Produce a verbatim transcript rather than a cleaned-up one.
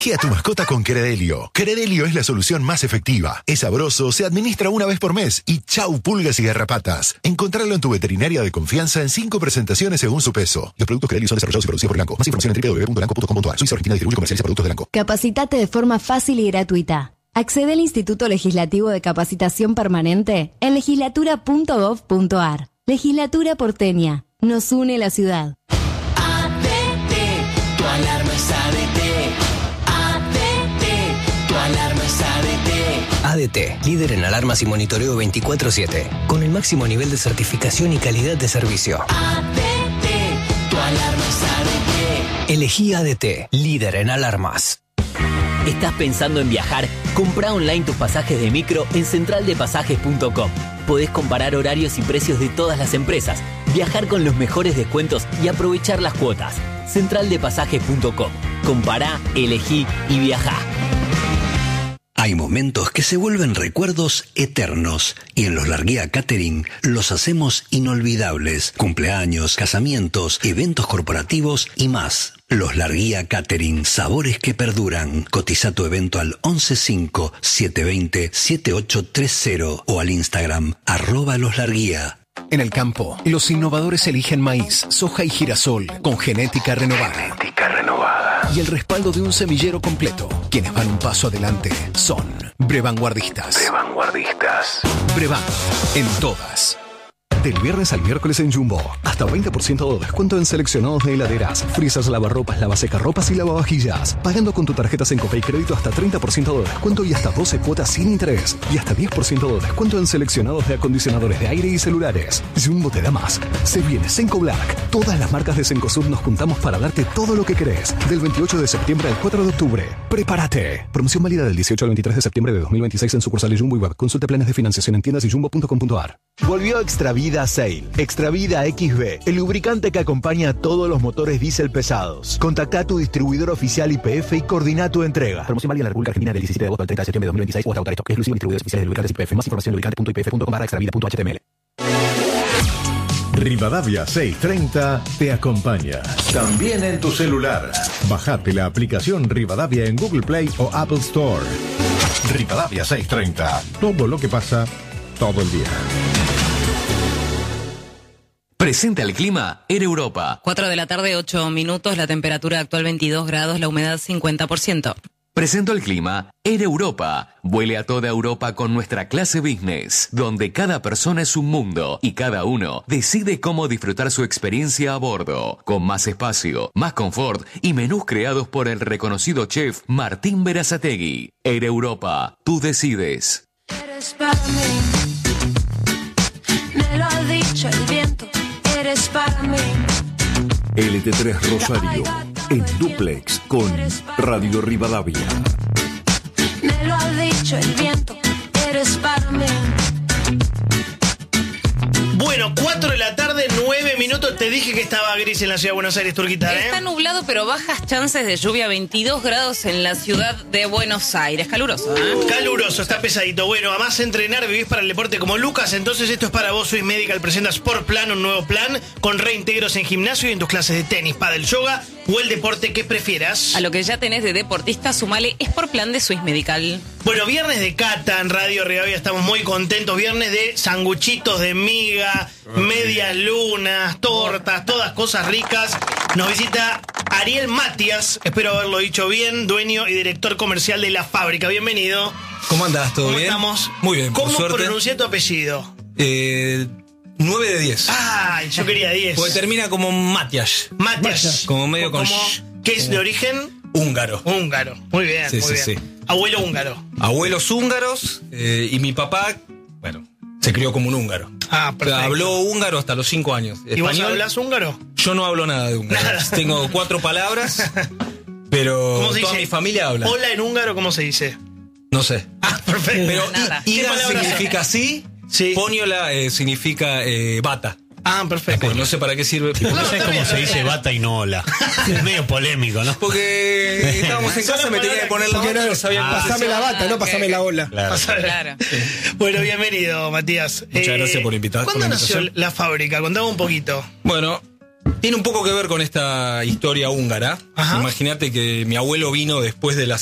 Homenajea a tu mascota con Credelio. Credelio es la solución más efectiva. Es sabroso, se administra una vez por mes y chau pulgas y garrapatas. Encontrarlo en tu veterinaria de confianza en cinco presentaciones según su peso. Los productos Credelio son desarrollados y producidos por Elanco. Más información en doble u doble u doble u punto elanco punto com punto a r. Suiza Argentina distribuye y comercializa productos de Elanco. Capacitate de forma fácil y gratuita. Accede al Instituto Legislativo de Capacitación Permanente en legislatura punto gov punto a r. Legislatura porteña. Nos une la ciudad. A D T, tu alarma es A D T. A D T, tu alarma es A D T. A D T, líder en alarmas y monitoreo veinticuatro siete, con el máximo nivel de certificación y calidad de servicio. A D T, tu alarma es A D T. Elegí A D T, líder en alarmas. ¿Estás pensando en viajar? Comprá online tus pasajes de micro en central de pasajes punto com. Podés comparar horarios y precios de todas las empresas, viajar con los mejores descuentos y aprovechar las cuotas. central de pasajes punto com. Compará, elegí y viajá. Hay momentos que se vuelven recuerdos eternos y en Los Larguía Catering los hacemos inolvidables. Cumpleaños, casamientos, eventos corporativos y más. Los Larguía Catering, sabores que perduran. Cotiza tu evento al once cinco, siete dos cero, siete ocho tres cero o al Instagram arroba Los Larguía. En el campo, los innovadores eligen maíz, soja y girasol con genética renovada. Genética renovada. Y el respaldo de un semillero completo. Quienes van un paso adelante son Brevanguardistas. Brevanguardistas. Brevan, en todas. Del viernes al miércoles en Jumbo, hasta veinte por ciento de descuento en seleccionados de heladeras, frisas, lavarropas, lavasecarropas y lavavajillas. Pagando con tu tarjeta Sencope y crédito hasta treinta por ciento de descuento y hasta doce cuotas sin interés. Y hasta diez por ciento de descuento en seleccionados de acondicionadores de aire y celulares. Jumbo te da más. Se viene Senco Black. Todas las marcas de Cencosud nos juntamos para darte todo lo que querés. Del veintiocho de septiembre al cuatro de octubre. ¡Prepárate! Promoción válida del dieciocho al veintitrés de septiembre de dos mil veintiséis en sucursales Jumbo y web. Consulte planes de financiación en tiendas y jumbo punto com punto a r. Volvió Extravida Sail. Extravida X B, el lubricante que acompaña a todos los motores diésel pesados. Contacta a tu distribuidor oficial I P F y coordina tu entrega. Promoción válida en la República Argentina del diecisiete de agosto al treinta de septiembre de dos mil veintiséis o hasta agotar esto. Exclusivo distribuidores oficiales de lubricantes I P F. Más información en lubricante punto i p f punto com barra extravida punto h t m l. Rivadavia seiscientos treinta te acompaña. También en tu celular. Bajate la aplicación Rivadavia en Google Play o Apple Store. Rivadavia seiscientos treinta. Todo lo que pasa, todo el día. Presenta el clima Air Europa. cuatro de la tarde, ocho minutos, la temperatura actual veintidós grados, la humedad cincuenta por ciento. Presentó el clima Air Europa. Vuele a toda Europa con nuestra clase business, donde cada persona es un mundo y cada uno decide cómo disfrutar su experiencia a bordo, con más espacio, más confort y menús creados por el reconocido chef Martín Berazategui. Air Europa, tú decides. Eres para mí, me lo ha dicho el viento, eres para mí. L T tres Rosario, en dúplex con Radio Rivadavia. Me lo ha dicho el viento, eres para mí. Bueno, cuatro de la tarde, nueve minutos. Te dije que estaba gris en la ciudad de Buenos Aires, Turquita, ¿eh? Está nublado, pero bajas chances de lluvia, veintidós grados en la ciudad de Buenos Aires. Caluroso, ¿eh? Caluroso, está pesadito. Bueno, además entrenar, vivís para el deporte como Lucas. Entonces esto es para vos. Swiss Medical presenta Sport Plan, un nuevo plan con reintegros en gimnasio y en tus clases de tenis, pádel, yoga o el deporte que prefieras. A lo que ya tenés de deportista, sumale Sport Plan de Swiss Medical. Bueno, viernes de cata en Radio Rivadavia, estamos muy contentos. Viernes de sanguchitos de miga, medias lunas, tortas, todas cosas ricas. Nos visita Ariel Matías, espero haberlo dicho bien, dueño y director comercial de La Fábrica. Bienvenido. ¿Cómo andás? ¿Todo ¿Cómo bien? estamos? Muy bien, por ¿Cómo suerte. pronuncié tu apellido? Eh, nueve de diez. Ay, yo quería diez. Porque termina como Matias. Matias. Como medio con... ¿Cómo? ¿Qué es de origen? Húngaro. Húngaro. Muy bien, Sí, muy sí, bien. sí. Abuelo húngaro. Abuelos húngaros eh, y mi papá, bueno, se crió como un húngaro. Ah, perfecto. Habló húngaro hasta los cinco años. ¿Y vos hablas húngaro? Yo no hablo nada de húngaro. Nada. Tengo cuatro palabras, pero ¿Cómo se toda dice? mi familia habla. Hola en húngaro, ¿cómo se dice? No sé. Ah, perfecto. Pero Nada. i- ¿Qué ida palabras significa son? sí, Sí. Poniola eh, significa eh, bata. Ah, perfecto. Pues no sé para qué sirve. No, no sé cómo se dice bata y no hola. Es medio polémico, ¿no? Porque estábamos en casa, me tenía que poner la bata y no sabía cómo se Pasame la llama. bata, no pasame la ola. Claro. Claro. Bueno, bienvenido, Matías. Muchas Eh, gracias por invitar. ¿Cuándo por la nació invitación. La Fábrica? Contame un poquito. Bueno, Tiene un poco que ver con esta historia húngara. Ajá. Imagínate que mi abuelo vino después de la